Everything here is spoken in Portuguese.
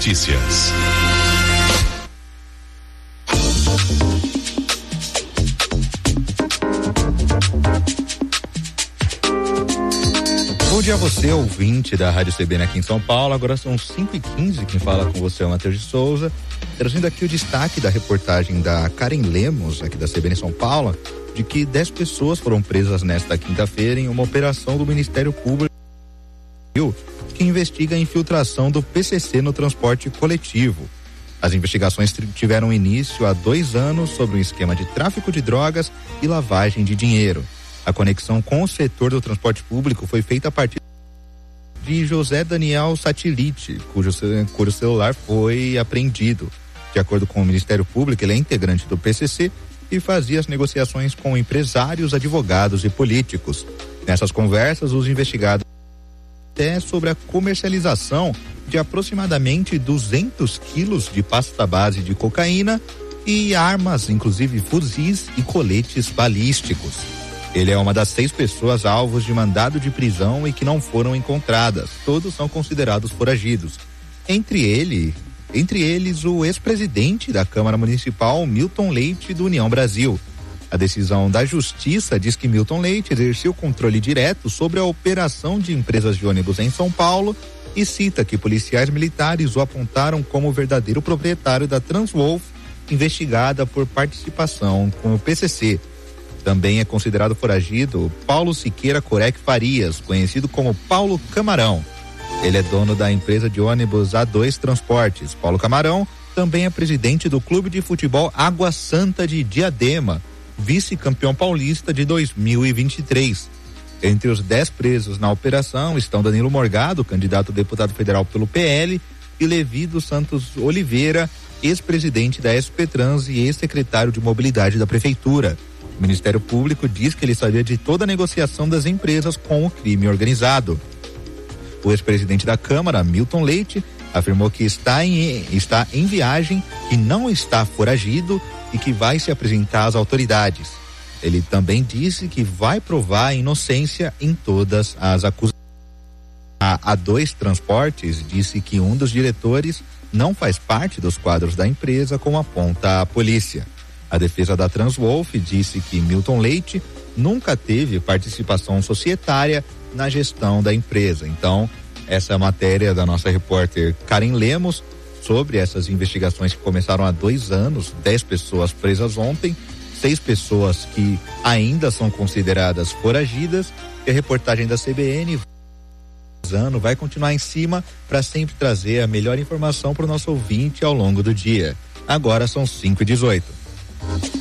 Notícias. Bom dia a você, ouvinte da Rádio CBN aqui em São Paulo. Agora são 5h15, quem fala com você é o Matheus de Souza, trazendo aqui o destaque da reportagem da Karen Lemos, aqui da CBN São Paulo, de que 10 pessoas foram presas nesta quinta-feira em uma operação do Ministério Público que investiga a infiltração do PCC no transporte coletivo. As investigações tiveram início há 2 anos sobre um esquema de tráfico de drogas e lavagem de dinheiro. A conexão com o setor do transporte público foi feita a partir de José Daniel Satilite, cujo celular foi apreendido. De acordo com o Ministério Público, ele é integrante do PCC e fazia as negociações com empresários, advogados e políticos. Nessas conversas, os investigados até sobre a comercialização de aproximadamente 200 quilos de pasta base de cocaína e armas, inclusive fuzis e coletes balísticos. Ele é uma das 6 pessoas alvos de mandado de prisão e que não foram encontradas. Todos são considerados foragidos. Entre eles, o ex-presidente da Câmara Municipal, Milton Leite, do União Brasil. A decisão da Justiça diz que Milton Leite exerceu controle direto sobre a operação de empresas de ônibus em São Paulo e cita que policiais militares o apontaram como o verdadeiro proprietário da Transwolf, investigada por participação com o PCC. Também é considerado foragido Paulo Siqueira Corec Farias, conhecido como Paulo Camarão. Ele é dono da empresa de ônibus A2 Transportes. Paulo Camarão também é presidente do Clube de Futebol Água Santa de Diadema, vice-campeão paulista de 2023. Entre os 10 presos na operação estão Danilo Morgado, candidato a deputado federal pelo PL, e Levi dos Santos Oliveira, ex-presidente da SP Trans e ex-secretário de mobilidade da prefeitura. O Ministério Público diz que ele sabia de toda a negociação das empresas com o crime organizado. O ex-presidente da Câmara, Milton Leite, afirmou que está em viagem, que não está foragido e que vai se apresentar às autoridades. Ele também disse que vai provar a inocência em todas as acusações. A A2 Transportes disse que um dos diretores não faz parte dos quadros da empresa, como aponta a polícia. A defesa da Transwolf disse que Milton Leite nunca teve participação societária na gestão da empresa. Então, essa é a matéria da nossa repórter Karen Lemos sobre essas investigações que começaram há 2 anos, 10 pessoas presas ontem, 6 pessoas que ainda são consideradas foragidas, e a reportagem da CBN vai continuar em cima para sempre trazer a melhor informação para o nosso ouvinte ao longo do dia. Agora são 5h18.